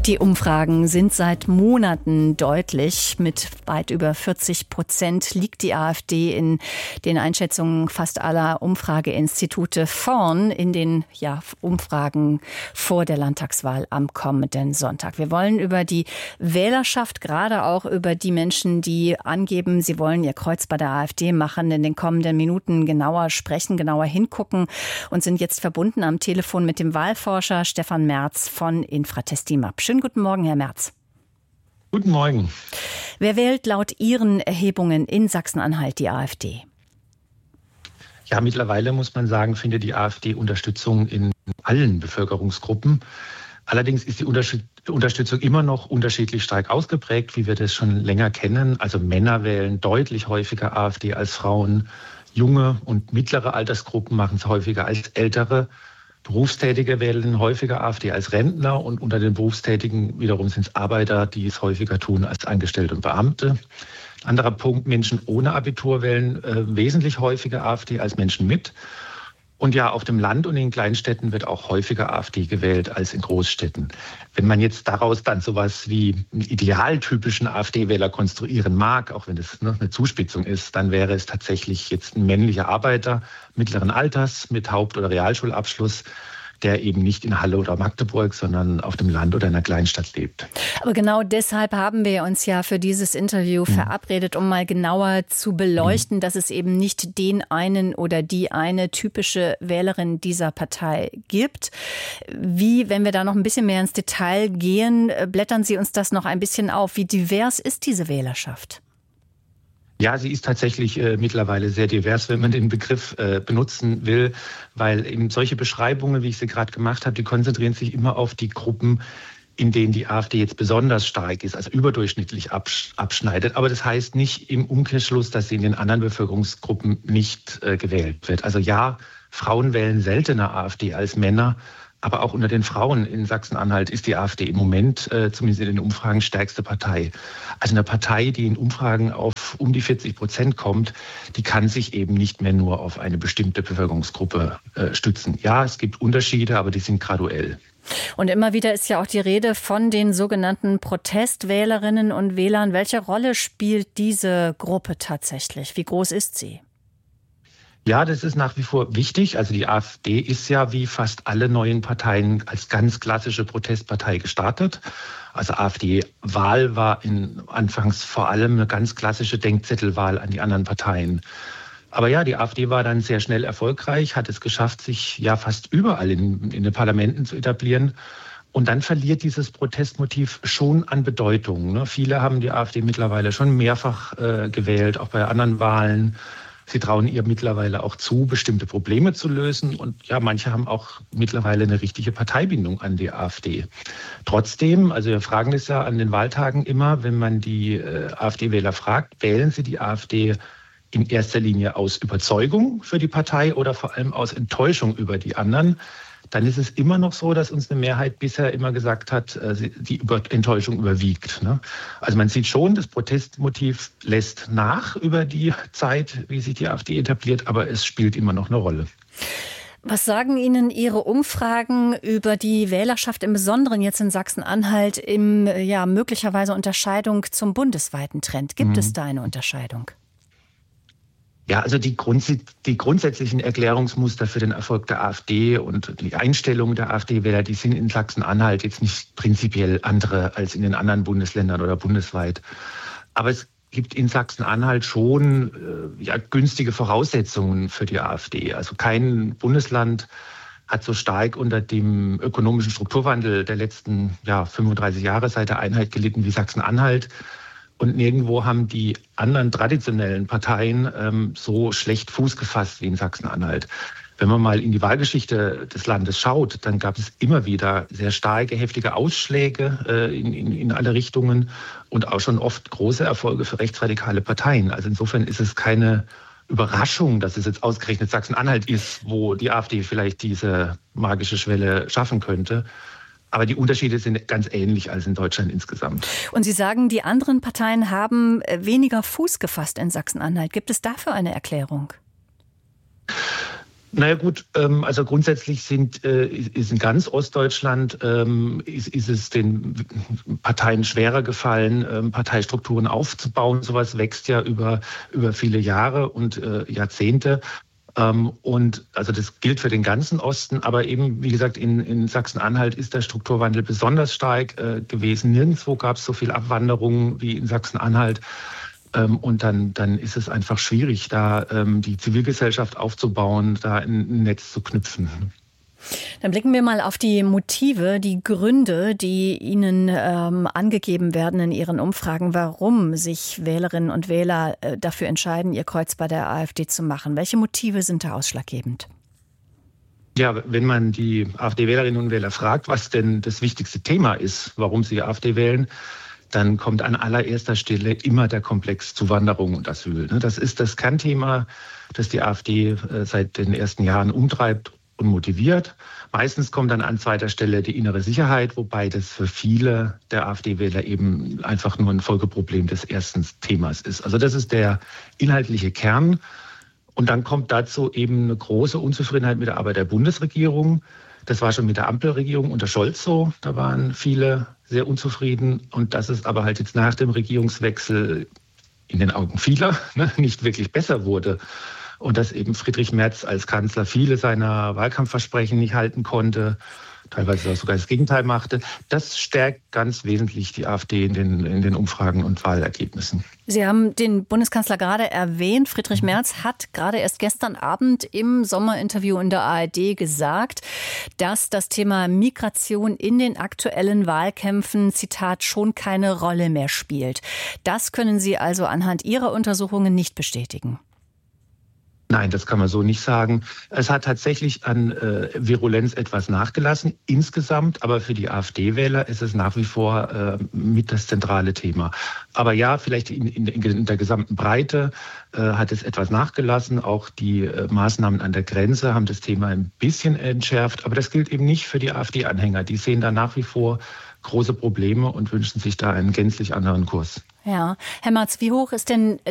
Die Umfragen sind seit Monaten deutlich. Mit weit über 40% liegt die AfD in den Einschätzungen fast aller Umfrageinstitute vorn in den Umfragen vor der Landtagswahl am kommenden Sonntag. Wir wollen über die Wählerschaft, gerade auch über die Menschen, die angeben, sie wollen ihr Kreuz bei der AfD machen, in den kommenden Minuten genauer sprechen, genauer hingucken und sind jetzt verbunden am Telefon mit dem Wahlforscher Stefan Merz von Infratestimab. Schönen guten Morgen, Herr Merz. Guten Morgen. Wer wählt laut Ihren Erhebungen in Sachsen-Anhalt die AfD? Ja, mittlerweile muss man sagen, findet die AfD Unterstützung in allen Bevölkerungsgruppen. Allerdings ist die Unterstützung immer noch unterschiedlich stark ausgeprägt, wie wir das schon länger kennen. Also Männer wählen deutlich häufiger AfD als Frauen. Junge und mittlere Altersgruppen machen es häufiger als ältere. Berufstätige wählen häufiger AfD als Rentner und unter den Berufstätigen wiederum sind es Arbeiter, die es häufiger tun als Angestellte und Beamte. Anderer Punkt, Menschen ohne Abitur wählen wesentlich häufiger AfD als Menschen mit. Und ja, auf dem Land und in Kleinstädten wird auch häufiger AfD gewählt als in Großstädten. Wenn man jetzt daraus dann sowas wie einen idealtypischen AfD-Wähler konstruieren mag, auch wenn das eine Zuspitzung ist, dann wäre es tatsächlich jetzt ein männlicher Arbeiter mittleren Alters mit Haupt- oder Realschulabschluss, der eben nicht in Halle oder Magdeburg, sondern auf dem Land oder in einer Kleinstadt lebt. Aber genau deshalb haben wir uns ja für dieses Interview verabredet, um mal genauer zu beleuchten, dass es eben nicht den einen oder die eine typische Wählerin dieser Partei gibt. Wie, wenn wir da noch ein bisschen mehr ins Detail gehen, blättern Sie uns das noch ein bisschen auf. Wie divers ist diese Wählerschaft? Ja, sie ist tatsächlich mittlerweile sehr divers, wenn man den Begriff benutzen will, weil eben solche Beschreibungen, wie ich sie gerade gemacht habe, die konzentrieren sich immer auf die Gruppen, in denen die AfD jetzt besonders stark ist, also überdurchschnittlich abschneidet. Aber das heißt nicht im Umkehrschluss, dass sie in den anderen Bevölkerungsgruppen nicht gewählt wird. Also ja, Frauen wählen seltener AfD als Männer. Aber auch unter den Frauen in Sachsen-Anhalt ist die AfD im Moment, zumindest in den Umfragen, stärkste Partei. Also eine Partei, die in Umfragen auf um die 40% kommt, die kann sich eben nicht mehr nur auf eine bestimmte Bevölkerungsgruppe stützen. Ja, es gibt Unterschiede, aber die sind graduell. Und immer wieder ist ja auch die Rede von den sogenannten Protestwählerinnen und Wählern. Welche Rolle spielt diese Gruppe tatsächlich? Wie groß ist sie? Ja, das ist nach wie vor wichtig. Also die AfD ist ja wie fast alle neuen Parteien als ganz klassische Protestpartei gestartet. Also AfD-Wahl war anfangs vor allem eine ganz klassische Denkzettelwahl an die anderen Parteien. Aber ja, die AfD war dann sehr schnell erfolgreich, hat es geschafft, sich ja fast überall in den Parlamenten zu etablieren. Und dann verliert dieses Protestmotiv schon an Bedeutung, ne? Viele haben die AfD mittlerweile schon mehrfach gewählt, auch bei anderen Wahlen. Sie trauen ihr mittlerweile auch zu, bestimmte Probleme zu lösen. Und ja, manche haben auch mittlerweile eine richtige Parteibindung an die AfD. Trotzdem, also wir fragen das ja an den Wahltagen immer, wenn man die AfD-Wähler fragt, wählen sie die AfD in erster Linie aus Überzeugung für die Partei oder vor allem aus Enttäuschung über die anderen? Dann ist es immer noch so, dass uns eine Mehrheit bisher immer gesagt hat, die Enttäuschung überwiegt. Ne? Also man sieht schon, das Protestmotiv lässt nach über die Zeit, wie sich die AfD etabliert, aber es spielt immer noch eine Rolle. Was sagen Ihnen Ihre Umfragen über die Wählerschaft im Besonderen jetzt in Sachsen-Anhalt im möglicherweise Unterscheidung zum bundesweiten Trend? Gibt es da eine Unterscheidung? Ja, also die grundsätzlichen Erklärungsmuster für den Erfolg der AfD und die Einstellung der AfD-Wähler, die sind in Sachsen-Anhalt jetzt nicht prinzipiell andere als in den anderen Bundesländern oder bundesweit. Aber es gibt in Sachsen-Anhalt schon günstige Voraussetzungen für die AfD. Also kein Bundesland hat so stark unter dem ökonomischen Strukturwandel der letzten 35 Jahre seit der Einheit gelitten wie Sachsen-Anhalt. Und nirgendwo haben die anderen traditionellen Parteien so schlecht Fuß gefasst wie in Sachsen-Anhalt. Wenn man mal in die Wahlgeschichte des Landes schaut, dann gab es immer wieder sehr starke, heftige Ausschläge in alle Richtungen und auch schon oft große Erfolge für rechtsradikale Parteien. Also insofern ist es keine Überraschung, dass es jetzt ausgerechnet Sachsen-Anhalt ist, wo die AfD vielleicht diese magische Schwelle schaffen könnte. Aber die Unterschiede sind ganz ähnlich als in Deutschland insgesamt. Und Sie sagen, die anderen Parteien haben weniger Fuß gefasst in Sachsen-Anhalt. Gibt es dafür eine Erklärung? Naja gut, also grundsätzlich ist in ganz Ostdeutschland ist es den Parteien schwerer gefallen, Parteistrukturen aufzubauen. Sowas wächst ja über viele Jahre und Jahrzehnte. Und also das gilt für den ganzen Osten, aber eben, wie gesagt, in Sachsen-Anhalt ist der Strukturwandel besonders stark gewesen. Nirgendwo gab es so viel Abwanderung wie in Sachsen-Anhalt. Und dann ist es einfach schwierig, da die Zivilgesellschaft aufzubauen, da ein Netz zu knüpfen. Dann blicken wir mal auf die Motive, die Gründe, die Ihnen angegeben werden in Ihren Umfragen, warum sich Wählerinnen und Wähler dafür entscheiden, ihr Kreuz bei der AfD zu machen. Welche Motive sind da ausschlaggebend? Ja, wenn man die AfD-Wählerinnen und Wähler fragt, was denn das wichtigste Thema ist, warum sie AfD wählen, dann kommt an allererster Stelle immer der Komplex Zuwanderung und Asyl. Das ist das Kernthema, das die AfD seit den ersten Jahren umtreibt und motiviert. Meistens kommt dann an zweiter Stelle die innere Sicherheit, wobei das für viele der AfD-Wähler eben einfach nur ein Folgeproblem des ersten Themas ist. Also das ist der inhaltliche Kern. Und dann kommt dazu eben eine große Unzufriedenheit mit der Arbeit der Bundesregierung. Das war schon mit der Ampelregierung unter Scholz so. Da waren viele sehr unzufrieden. Und das ist aber halt jetzt nach dem Regierungswechsel in den Augen vieler nicht wirklich besser wurde. Und dass eben Friedrich Merz als Kanzler viele seiner Wahlkampfversprechen nicht halten konnte, teilweise sogar das Gegenteil machte. Das stärkt ganz wesentlich die AfD in den Umfragen und Wahlergebnissen. Sie haben den Bundeskanzler gerade erwähnt. Friedrich Merz hat gerade erst gestern Abend im Sommerinterview in der ARD gesagt, dass das Thema Migration in den aktuellen Wahlkämpfen, Zitat, schon keine Rolle mehr spielt. Das können Sie also anhand Ihrer Untersuchungen nicht bestätigen. Nein, das kann man so nicht sagen. Es hat tatsächlich an Virulenz etwas nachgelassen, insgesamt, aber für die AfD-Wähler ist es nach wie vor mit das zentrale Thema. Aber ja, vielleicht in der gesamten Breite hat es etwas nachgelassen. Auch die Maßnahmen an der Grenze haben das Thema ein bisschen entschärft. Aber das gilt eben nicht für die AfD-Anhänger. Die sehen da nach wie vor große Probleme und wünschen sich da einen gänzlich anderen Kurs. Ja, Herr Merz, wie hoch ist denn